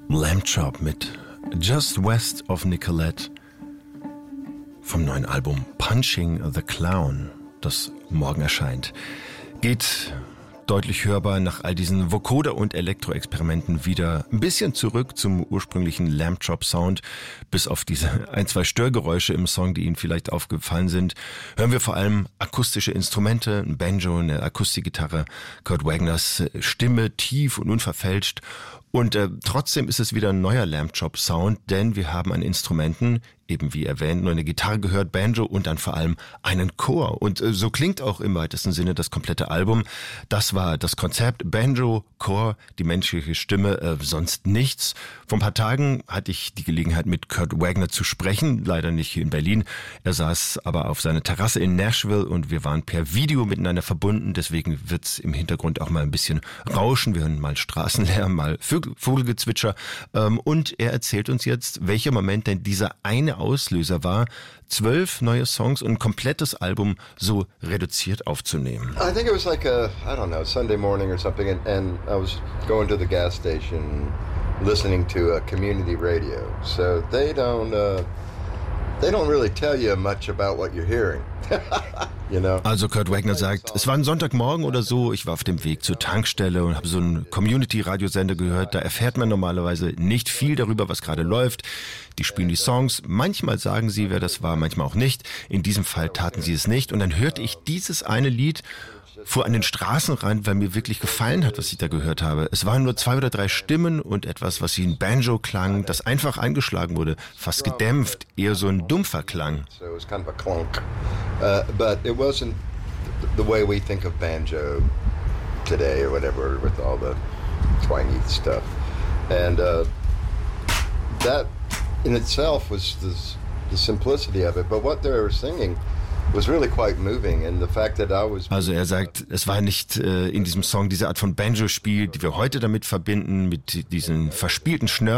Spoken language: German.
Lamb Chop mit Just West of Nicolette vom neuen Album Punching the Clown, das morgen erscheint. Geht deutlich hörbar nach all diesen Vocoder- und Elektro-Experimenten wieder ein bisschen zurück zum ursprünglichen Lamb Chop Sound. Bis auf diese ein, zwei Störgeräusche im Song, die Ihnen vielleicht aufgefallen sind, hören wir vor allem akustische Instrumente, ein Banjo, eine Akustikgitarre, Kurt Wagners Stimme tief und unverfälscht. Und trotzdem ist es wieder ein neuer Lamb Chop Sound, denn wir haben an Instrumenten, eben wie erwähnt, nur eine Gitarre gehört, Banjo und dann vor allem einen Chor. Und so klingt auch im weitesten Sinne das komplette Album. Das war das Konzept, Banjo, Chor, die menschliche Stimme, sonst nichts. Vor ein paar Tagen hatte ich die Gelegenheit, mit Kurt Wagner zu sprechen, leider nicht hier in Berlin. Er saß aber auf seiner Terrasse in Nashville und wir waren per Video miteinander verbunden. Deswegen wird's im Hintergrund auch mal ein bisschen rauschen. Wir hören mal Straßenlärm, mal Vogelgezwitscher. Und er erzählt uns jetzt, welcher Moment denn dieser eine Auslöser war, 12 neue Songs und ein komplettes Album so reduziert aufzunehmen. I think it was like a, I don't know, Sunday morning or something, and I was going to the gas station listening to a community radio. So they don't really tell you much about what you're hearing. You know? Also Kurt Wagner sagt, es war ein Sonntagmorgen oder so, ich war auf dem Weg zur Tankstelle und habe so einen Community-Radiosender gehört, da erfährt man normalerweise nicht viel darüber, was gerade läuft. Die spielen die Songs, manchmal sagen sie, wer das war, manchmal auch nicht. In diesem Fall taten sie es nicht und dann hörte ich dieses eine Lied, fuhr an den Straßenrand, weil mir wirklich gefallen hat, was ich da gehört habe. Es waren nur 2 oder 3 Stimmen und etwas, was wie ein Banjo klang, das einfach eingeschlagen wurde, fast gedämpft, eher so ein dumpfer Klang. So it was kind of a clunk, but it wasn't the way we think of banjo today or whatever, with all the twangy stuff. And that in itself was the simplicity of it, but what they were singing was really quite moving, and the fact that I was... Also er sagt, es war nicht in diesem Song diese Art von Banjo-Spiel, die wir heute damit verbinden, mit diesen verspielten Schnörkeln,